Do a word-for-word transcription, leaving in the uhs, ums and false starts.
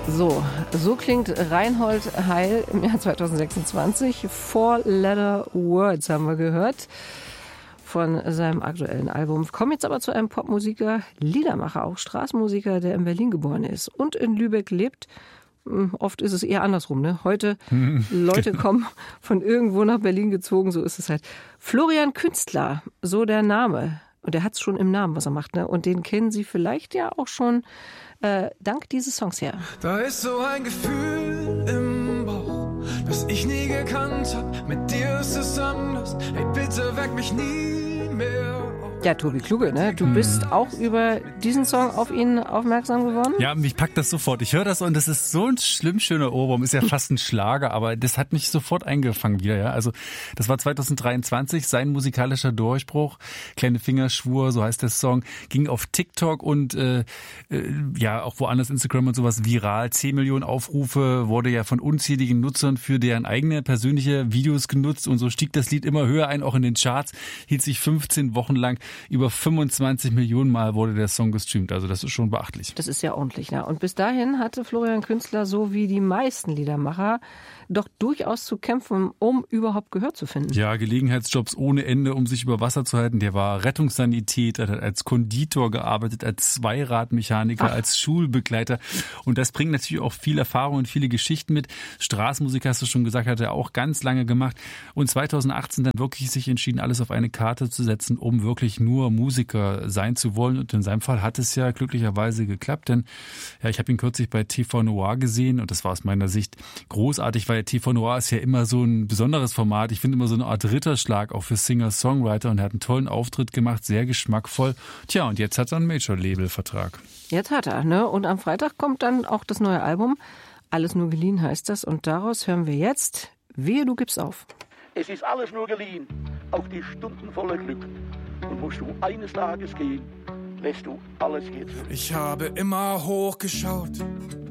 So, so klingt Reinhold Heil im Jahr zweitausendsechsundzwanzig. Four Letter Words haben wir gehört von seinem aktuellen Album. Kommen jetzt aber zu einem Popmusiker, Liedermacher, auch Straßenmusiker, der in Berlin geboren ist und in Lübeck lebt. Oft ist es eher andersrum, ne? Heute Leute kommen von irgendwo nach Berlin gezogen, so ist es halt. Florian Künstler, so der Name. Und der hat es schon im Namen, was er macht, ne? Und den kennen Sie vielleicht ja auch schon äh, dank dieses Songs her. Da ist so ein Gefühl im Bauch, das ich nie gekannt hab. Mit dir ist es anders. Ey, bitte weck mich nie mehr. Ja, Tobi Kluge, ne? Du bist auch über diesen Song auf ihn aufmerksam geworden? Ja, mich packt das sofort. Ich höre das und das ist so ein schlimm schöner Ohrwurm. Ist ja fast ein Schlager, aber das hat mich sofort eingefangen wieder. Ja, also das war zweitausenddreiundzwanzig, sein musikalischer Durchbruch. Kleine Fingerschwur, so heißt der Song, ging auf TikTok und äh, äh, ja auch woanders, Instagram und sowas viral. zehn Millionen Aufrufe, wurde ja von unzähligen Nutzern für deren eigene persönliche Videos genutzt und so stieg das Lied immer höher ein, auch in den Charts, hielt sich fünfzehn Wochen lang. Über fünfundzwanzig Millionen Mal wurde der Song gestreamt. Also das ist schon beachtlich. Das ist ja ordentlich. Ne? Und bis dahin hatte Florian Künstler, so wie die meisten Liedermacher, doch durchaus zu kämpfen, um überhaupt Gehör zu finden. Ja, Gelegenheitsjobs ohne Ende, um sich über Wasser zu halten. Der war Rettungssanitäter, hat als Konditor gearbeitet, als Zweiradmechaniker, Ach. als Schulbegleiter. Und das bringt natürlich auch viel Erfahrung und viele Geschichten mit. Straßenmusik, hast du schon gesagt, hat er auch ganz lange gemacht. Und zweitausendachtzehn dann wirklich sich entschieden, alles auf eine Karte zu setzen, um wirklich nur Musiker sein zu wollen. Und in seinem Fall hat es ja glücklicherweise geklappt, denn ja, ich habe ihn kürzlich bei T V Noir gesehen und das war aus meiner Sicht großartig, weil T V Noir ist ja immer so ein besonderes Format. Ich finde immer so eine Art Ritterschlag auch für Singer-Songwriter und er hat einen tollen Auftritt gemacht, sehr geschmackvoll. Tja, und jetzt hat er einen Major-Label-Vertrag. Jetzt hat er, ne? Und am Freitag kommt dann auch das neue Album. Alles nur geliehen heißt das und daraus hören wir jetzt Wehe, du gibst auf. Es ist alles nur geliehen, auch die Stunden voller Glück. Und musst du eines Tages gehen, lässt du alles hier zurück. Ich habe immer hochgeschaut